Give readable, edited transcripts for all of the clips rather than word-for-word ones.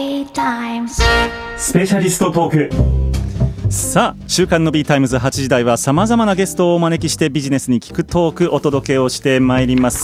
スペシャリストトーク。さあ、週刊の B タイムズ8時台はさまざまなゲストをお招きしてビジネスに聞くトークお届けをしてまいります。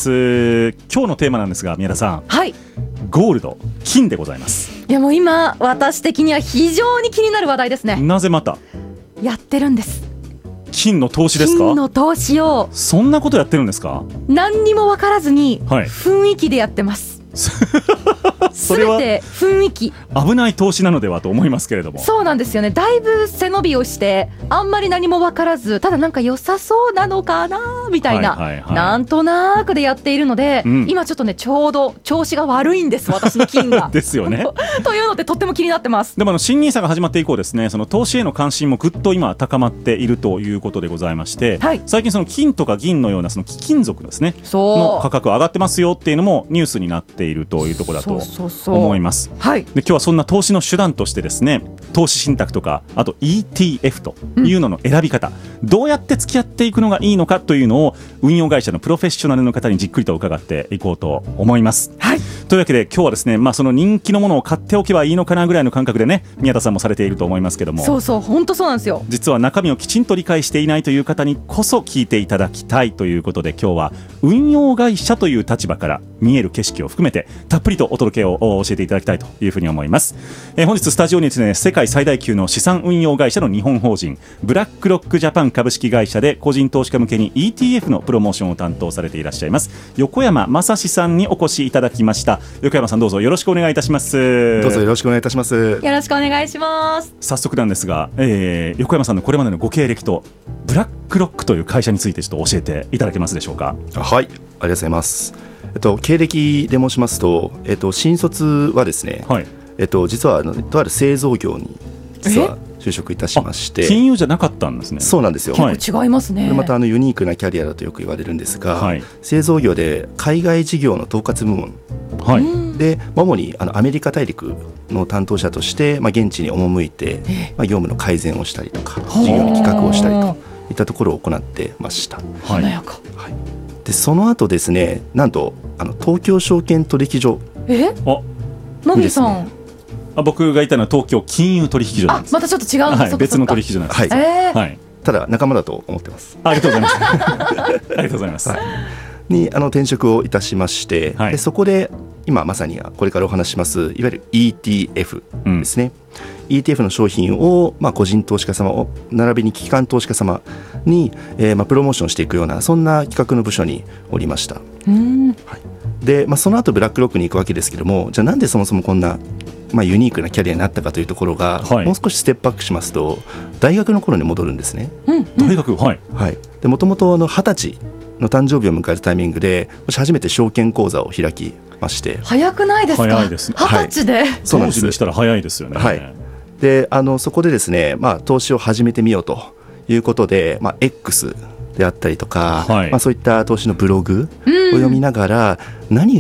今日のテーマなんですが、宮田さん、 はい、 ゴールド、金でございます。 いやもう今私的には非常に気になる話題ですね。 なぜまたやってるんです。 金の投資ですか？ 金の投資をそんなことやってるんですか？ 何にも分からずに、 はい、 雰囲気でやってます。 それは全て雰囲気。 危ない投資なのではと思いますけれども。 そうなんですよね。だいぶ背伸びをしてあんまり何も分からず、ただなんか良さそうなのかなみたいな、なんとなくでやっているので、今ちょっとねちょうど調子が悪いんです、私の金がですよねというのでとっても気になってます。 でも新NISAが始まって以降ですね、その投資への関心もぐっと今高まっているということでございまして、はい、最近その金とか銀のようなその貴金属ですねの価格上がってますよっていうのもニュースになっているというところだと思います。はい、で今日はそんな投資の手段としてですね、投資信託とかあと ETF というのの選び方、どうやって付き合っていくのがいいのかというのを運用会社のプロフェッショナルの方にじっくりと伺っていこうと思います。はい、というわけで今日はですね、その人気のものを買っておけばいいのかなぐらいの感覚でね、宮田さんもされていると思いますけども、 そうそう、本当そうなんですよ。 実は中身をきちんと理解していないという方にこそ聞いていただきたいということで、今日は運用会社という立場から見える景色を含めてたっぷりとお届けを教えていただきたいというふうに思います。本日スタジオにですね、世界最大級の資産運用会社の日本法人ブラックロックジャパン株式会社で個人投資家向けに ETF のプロモーションを担当されていらっしゃいます横山正史さんにお越しいただきました。横山さん、どうぞよろしくお願いいたします。 どうぞよろしくお願いいたします。 よろしくお願いします。 早速なんですが、横山さんのこれまでのご経歴とブラックロックという会社についてちょっと教えていただけますでしょうか？ はい、ありがとうございます。経歴で申しますと、新卒はですね、はい、実はとある製造業に実は就職いたしまして。 金融じゃなかったんですね。 そうなんですよ。 結構違いますね。 これまたユニークなキャリアだとよく言われるんですが、はい、製造業で海外事業の統括部門、はい、で主にアメリカ大陸の担当者として、現地に赴いて、業務の改善をしたりとか事業の企画をしたりといったところを行ってました。 華やか。 はい、でその後ですね、なんと東京証券取引所のびさん、 僕がいたのは東京金融取引所なんです。 またちょっと違うんです、 はい、別の取引所なんです。 はい、ただ仲間だと思ってます。 ありがとうございますありがとうございます。はい、 に転職をいたしまして、はい、でそこで今まさにこれからお話しますいわゆる ETF ですね、ETF の商品を、個人投資家様を並びに機関投資家様に、プロモーションしていくようなそんな企画の部署におりました。はい、で、その後ブラックロックに行くわけですけども、じゃあなんでそもそもこんな、ユニークなキャリアになったかというところが、はい、もう少しステップアップしますと大学の頃に戻るんですね。 大学、はいはい、でもともと20歳の誕生日を迎えるタイミングで初めて証券口座を開きまして。 早くないですか？ 早いですね。 20歳で、はい、 そうなんです。当時にしたら早いですよね。 はい、でそこでですね、投資を始めてみようということで、X であったりとか、はい、そういった投資のブログを読みながら、何が